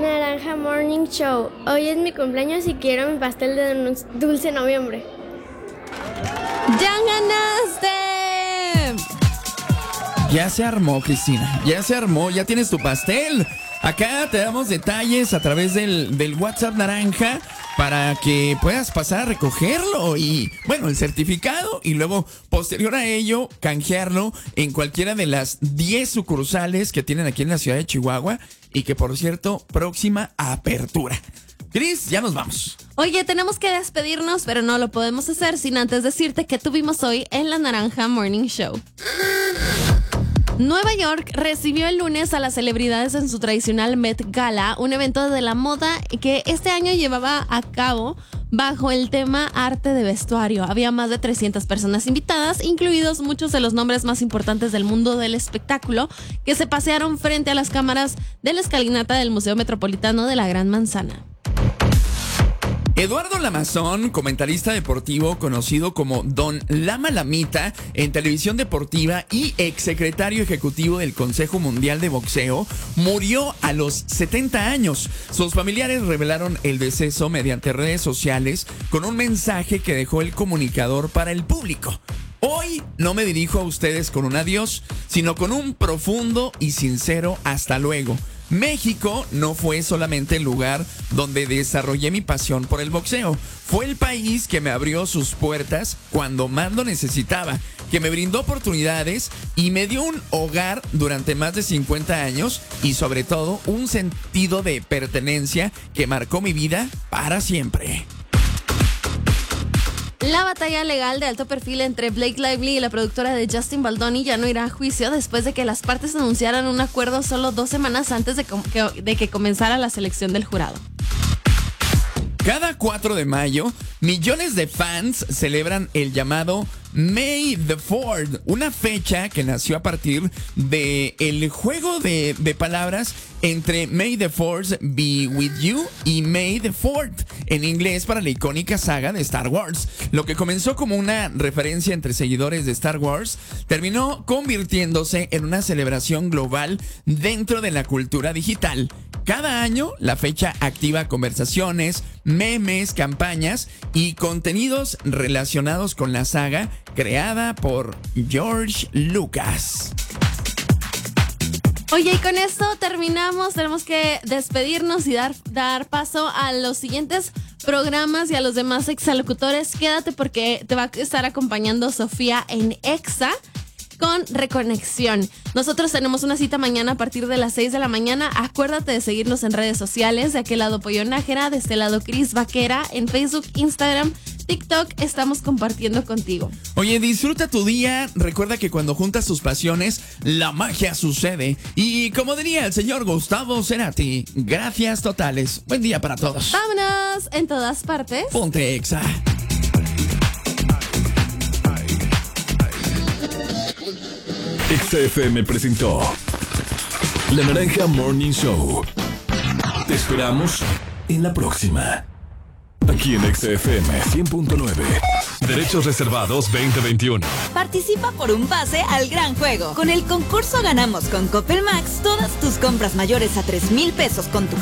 Naranja Morning Show. Hoy es mi cumpleaños y quiero mi pastel de dulce noviembre. ¡Ya ganaste! Ya se armó, Cristina. Ya se armó. Ya tienes tu pastel. Acá te damos detalles a través del WhatsApp Naranja para que puedas pasar a recogerlo y, bueno, el certificado y luego, posterior a ello, canjearlo en cualquiera de las 10 sucursales que tienen aquí en la ciudad de Chihuahua y que, por cierto, próxima apertura. Cris, ya nos vamos. Oye, tenemos que despedirnos, pero no lo podemos hacer sin antes decirte que tuvimos hoy en la Naranja Morning Show. Nueva York recibió el lunes a las celebridades en su tradicional Met Gala, un evento de la moda que este año llevaba a cabo bajo el tema arte de vestuario. Había más de 300 personas invitadas, incluidos muchos de los nombres más importantes del mundo del espectáculo, que se pasearon frente a las cámaras de la escalinata del Museo Metropolitano de la Gran Manzana. Eduardo Lamazón, comentarista deportivo conocido como Don Lama Lamita en televisión deportiva y exsecretario ejecutivo del Consejo Mundial de Boxeo, murió a los 70 años. Sus familiares revelaron el deceso mediante redes sociales con un mensaje que dejó el comunicador para el público. Hoy no me dirijo a ustedes con un adiós, sino con un profundo y sincero hasta luego. México no fue solamente el lugar donde desarrollé mi pasión por el boxeo. Fue el país que me abrió sus puertas cuando más lo necesitaba, que me brindó oportunidades y me dio un hogar durante más de 50 años y sobre todo un sentido de pertenencia que marcó mi vida para siempre. La batalla legal de alto perfil entre Blake Lively y la productora de Justin Baldoni ya no irá a juicio después de que las partes anunciaran un acuerdo solo 2 semanas antes de que comenzara la selección del jurado. Cada 4 de mayo, millones de fans celebran el llamado May the 4th, una fecha que nació a partir de el juego de palabras entre May the 4th be with you y May the 4th, en inglés para la icónica saga de Star Wars. Lo que comenzó como una referencia entre seguidores de Star Wars, terminó convirtiéndose en una celebración global dentro de la cultura digital. Cada año, la fecha activa conversaciones, memes, campañas y contenidos relacionados con la saga creada por George Lucas. Oye, y con esto terminamos. Tenemos que despedirnos y dar paso a los siguientes programas y a los demás exalocutores. Quédate porque te va a estar acompañando Sofía en Exa con Reconexión. Nosotros tenemos una cita mañana a partir de las 6 de la mañana. Acuérdate de seguirnos en redes sociales. De aquel lado Pollo Nájera, de este lado Cris Vaquera, en Facebook, Instagram, TikTok. Estamos compartiendo contigo. Oye, disfruta tu día. Recuerda que cuando juntas tus pasiones, la magia sucede. Y como diría el señor Gustavo Cerati, gracias totales. Buen día para todos. Vámonos en todas partes. Ponte Exa. Exa FM presentó La Naranja Morning Show. Te esperamos en la próxima. Aquí en Exa FM 100.9. Derechos reservados 2021. Participa por un pase al gran juego. Con el concurso Ganamos con Coppel Max todas tus compras mayores a 3,000 pesos con tu